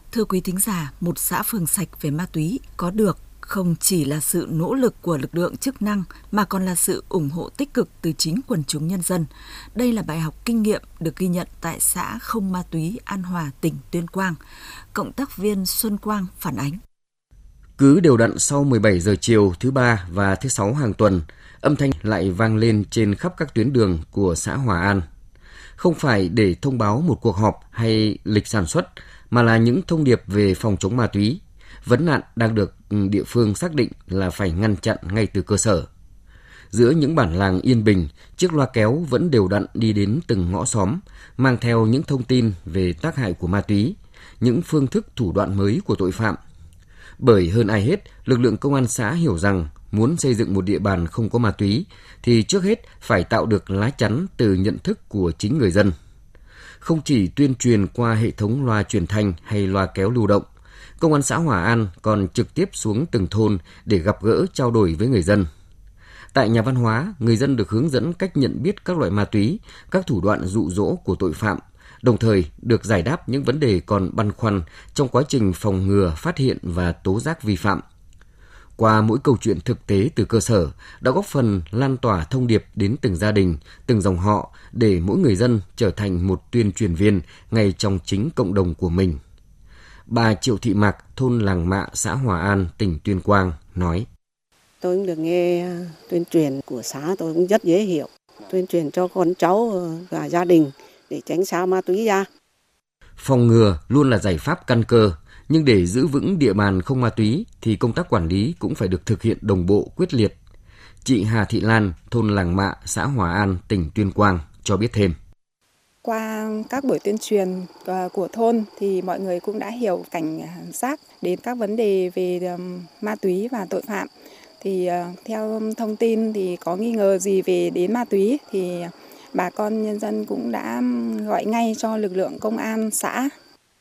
Thưa quý thính giả, một xã phường sạch về ma túy có được không chỉ là sự nỗ lực của lực lượng chức năng mà còn là sự ủng hộ tích cực từ chính quần chúng nhân dân. Đây là bài học kinh nghiệm được ghi nhận tại xã không ma túy An Hòa, tỉnh Tuyên Quang. Cộng tác viên Xuân Quang phản ánh. Cứ đều đặn sau 17 giờ chiều thứ Ba và thứ Sáu hàng tuần, âm thanh lại vang lên trên khắp các tuyến đường của xã Hòa An. Không phải để thông báo một cuộc họp hay lịch sản xuất, mà là những thông điệp về phòng chống ma túy. Vấn nạn đang được địa phương xác định là phải ngăn chặn ngay từ cơ sở. Giữa những bản làng yên bình, chiếc loa kéo vẫn đều đặn đi đến từng ngõ xóm, mang theo những thông tin về tác hại của ma túy, những phương thức thủ đoạn mới của tội phạm. Bởi hơn ai hết, lực lượng công an xã hiểu rằng muốn xây dựng một địa bàn không có ma túy thì trước hết phải tạo được lá chắn từ nhận thức của chính người dân. Không chỉ tuyên truyền qua hệ thống loa truyền thanh hay loa kéo lưu động, Công an xã Hòa An còn trực tiếp xuống từng thôn để gặp gỡ trao đổi với người dân. Tại nhà văn hóa, người dân được hướng dẫn cách nhận biết các loại ma túy, các thủ đoạn dụ dỗ của tội phạm, đồng thời được giải đáp những vấn đề còn băn khoăn trong quá trình phòng ngừa, phát hiện và tố giác vi phạm. Qua mỗi câu chuyện thực tế từ cơ sở đã góp phần lan tỏa thông điệp đến từng gia đình, từng dòng họ để mỗi người dân trở thành một tuyên truyền viên ngay trong chính cộng đồng của mình. Bà Triệu Thị Mạc, thôn Làng Mạ, xã Hòa An, tỉnh Tuyên Quang nói: Tôi cũng được nghe tuyên truyền của xã, tôi cũng rất dễ hiểu. Tuyên truyền cho con cháu và gia đình để tránh xa ma túy ra. Phòng ngừa luôn là giải pháp căn cơ, nhưng để giữ vững địa bàn không ma túy thì công tác quản lý cũng phải được thực hiện đồng bộ, quyết liệt. Chị Hà Thị Lan, thôn Làng Mạ, xã Hòa An, tỉnh Tuyên Quang cho biết thêm. Qua các buổi tuyên truyền của thôn thì mọi người cũng đã hiểu cảnh giác đến các vấn đề về ma túy và tội phạm. Thì theo thông tin thì có nghi ngờ gì về đến ma túy thì bà con nhân dân cũng đã gọi ngay cho lực lượng công an xã.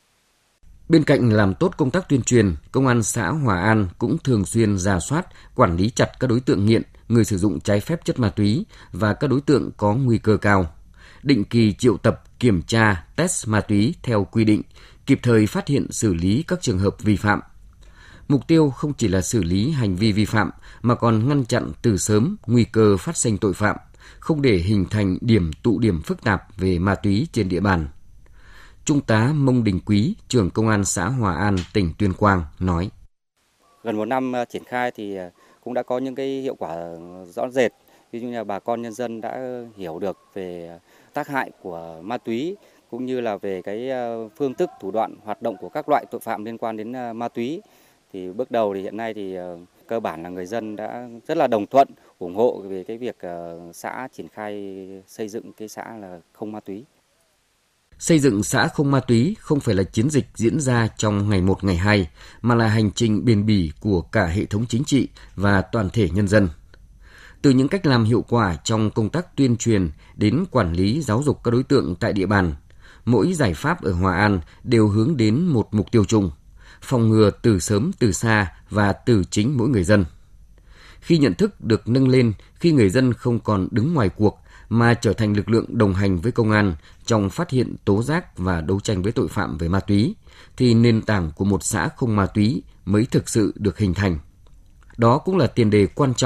Bên cạnh làm tốt công tác tuyên truyền, Công an xã Hòa An cũng thường xuyên rà soát, quản lý chặt các đối tượng nghiện, người sử dụng trái phép chất ma túy và các đối tượng có nguy cơ cao. Định kỳ triệu tập, kiểm tra, test ma túy theo quy định, kịp thời phát hiện xử lý các trường hợp vi phạm. Mục tiêu không chỉ là xử lý hành vi vi phạm mà còn ngăn chặn từ sớm nguy cơ phát sinh tội phạm, không để hình thành tụ điểm phức tạp về ma túy trên địa bàn. Trung tá Mông Đình Quý, trưởng Công an xã Hòa An, tỉnh Tuyên Quang nói: Gần một năm triển khai thì cũng đã có những cái hiệu quả rõ rệt. Ví dụ như là bà con nhân dân đã hiểu được về tác hại của ma túy cũng như là về cái phương thức thủ đoạn hoạt động của các loại tội phạm liên quan đến ma túy. Thì bước đầu thì hiện nay thì cơ bản là người dân đã rất là đồng thuận, ủng hộ về cái việc xã triển khai xây dựng cái xã là không ma túy. Xây dựng xã không ma túy không phải là chiến dịch diễn ra trong ngày 1, ngày 2, mà là hành trình bền bỉ của cả hệ thống chính trị và toàn thể nhân dân. Từ những cách làm hiệu quả trong công tác tuyên truyền đến quản lý giáo dục các đối tượng tại địa bàn, mỗi giải pháp ở Hòa An đều hướng đến một mục tiêu chung: phòng ngừa từ sớm từ xa và từ chính mỗi người dân. Khi nhận thức được nâng lên, khi người dân không còn đứng ngoài cuộc mà trở thành lực lượng đồng hành với công an trong phát hiện, tố giác và đấu tranh với tội phạm về ma túy, thì nền tảng của một xã không ma túy mới thực sự được hình thành. Đó cũng là tiền đề quan trọng